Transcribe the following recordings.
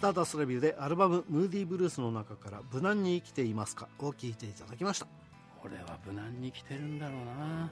ターダストレビューでアルバムムーディーブルースの中から無難に生きていますかを聞いていただきました。 俺は無難に生きてるんだろうな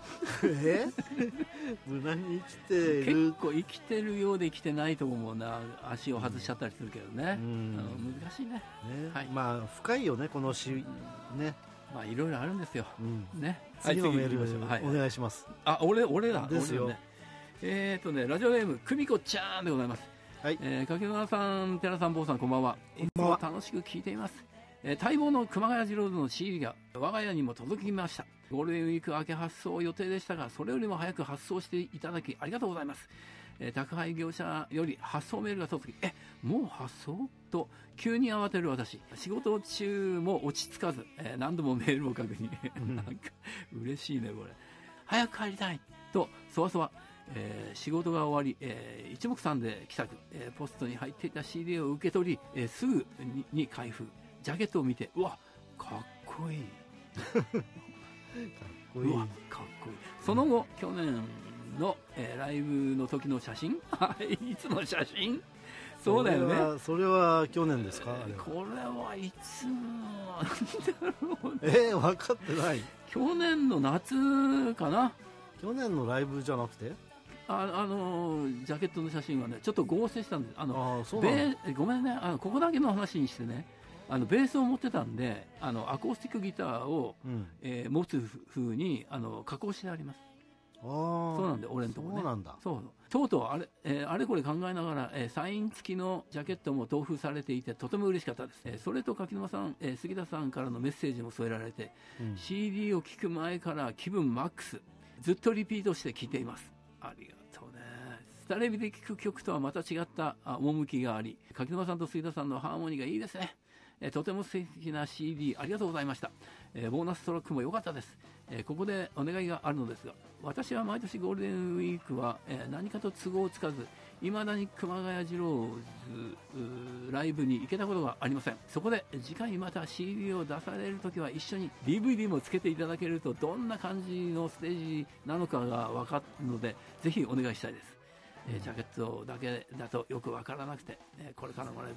無難に生きてる。 結構生きてるようで生きてないとこもな、足を外しちゃったりするけどね、難しい ね、はい、 まあ深いよねこの詩ね。 まあいろいろあるんですよ、ね。 次のメールお願いします。 あ、俺だですよ。 ラジオネーム久美子ちゃんでございます。 はい。 柿沼さん、寺さん、坊さん、こんばんは。いつも楽しく聞いています。待望の熊谷次郎の CD が我が家にも届きました。ゴールデンウィーク明け発送予定でしたが、それよりも早く発送していただきありがとうございます。宅配業者より発送メールが届き、もう発送と急に慌てる私。仕事中も落ち着かず、何度もメールを確認なんか嬉しいねこれ。早く帰りたいとそわそわ、仕事が終わり、一目散で帰宅、ポストに入っていた CD を受け取り、すぐに開封。ジャケットを見て、うわかっこいいかっこいい。その後去年の、ライブの時の写真いつの写真。そうだよね。 それは去年ですか。 これはいつなんだろう。 分かってない。 去年の夏かな。 去年のライブじゃなくて、ジャケットの写真はねちょっと合成したんです。ごめんね、ここだけの話にしてね、ベースを持ってたんでアコースティックギターを、持つ風に加工してあります。そうなんで、俺のところね。 そうなんだ。 とうとうあれこれ考えながら、サイン付きのジャケットも同封されていてとても嬉しかったです。それと柿沼さん、杉田さんからのメッセージも添えられて、CD を聴く前から気分マックス、ずっとリピートして聴いています。ありがとうね。スタレビで聴く曲とはまた違った趣があり、柿沼さんと杉田さんのハーモニーがいいですね。とても素敵な CD ありがとうございました。ボーナストラックも良かったです。ここでお願いがあるのですが、私は毎年ゴールデンウィークは、何かと都合つかず、未だに熊谷次郎ライブに行けたことがありません。そこで次回また CD を出されるときは一緒に DVD もつけていただけるとどんな感じのステージなのかが分かるので、ぜひお願いしたいです。ジャケットだけだとよく分からなくて、これからもライブ